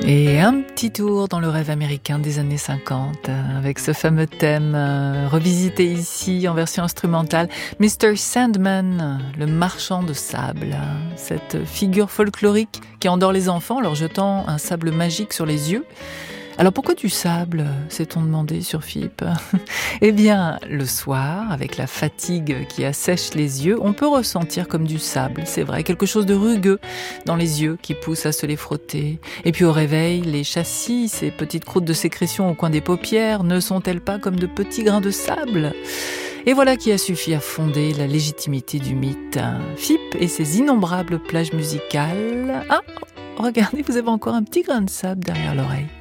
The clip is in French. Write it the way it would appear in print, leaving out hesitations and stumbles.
Et un petit tour dans le rêve américain des années 50 avec ce fameux thème revisité ici en version instrumentale, Mr. Sandman, le marchand de sable, cette figure folklorique qui endort les enfants en leur jetant un sable magique sur les yeux. Alors pourquoi du sable, s'est-on demandé sur FIP? Eh bien, le soir, avec la fatigue qui assèche les yeux, on peut ressentir comme du sable, c'est vrai, quelque chose de rugueux dans les yeux qui pousse à se les frotter. Et puis au réveil, les châssis, ces petites croûtes de sécrétion au coin des paupières, ne sont-elles pas comme de petits grains de sable ? Et voilà qui a suffi à fonder la légitimité du mythe. FIP et ses innombrables plages musicales. Ah, regardez, vous avez encore un petit grain de sable derrière l'oreille.